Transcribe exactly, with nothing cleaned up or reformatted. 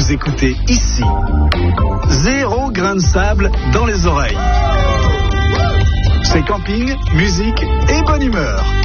vous écoutez ici. Zéro grain de sable dans les oreilles. C'est camping, musique et bonne humeur.